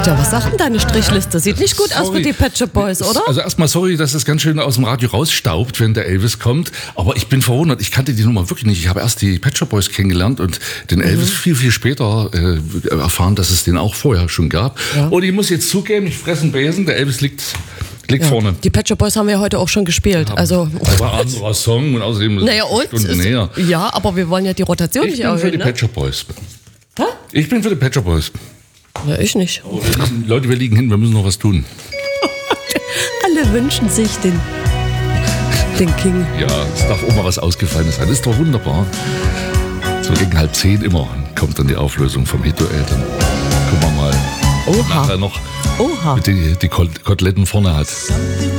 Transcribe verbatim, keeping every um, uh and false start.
Ja, was sagt denn deine Strichliste? Sieht nicht gut aus für die Pet Shop Boys, oder? Also erstmal sorry, dass es ganz schön aus dem Radio rausstaubt, wenn der Elvis kommt. Aber ich bin verwundert, ich kannte die Nummer wirklich nicht. Ich habe erst die Pet Shop Boys kennengelernt und den Elvis mhm. viel, viel später äh, erfahren, dass es den auch vorher schon gab. Ja. Und ich muss jetzt zugeben, ich fresse einen Besen, der Elvis liegt... Liegt ja, vorne. Die Pet Shop Boys haben wir heute auch schon gespielt. Ja, also, das war ein anderer Song und außerdem naja, und? Stunden näher. Ja, aber wir wollen ja die Rotation ich nicht erhöhen. Ich bin für die ne? Pet Shop Boys. Hä? Ich bin für die Pet Shop Boys. Ja, ich nicht. Oh, wir liegen, Leute, wir liegen hin, wir müssen noch was tun. Alle wünschen sich den, den King. Ja, es darf auch mal was Ausgefallenes sein. Das ist doch wunderbar. So gegen halb zehn immer kommt dann die Auflösung vom Hit-Duell. Dann gucken wir mal, ob nachher noch Oha. die, die Koteletten vorne hat.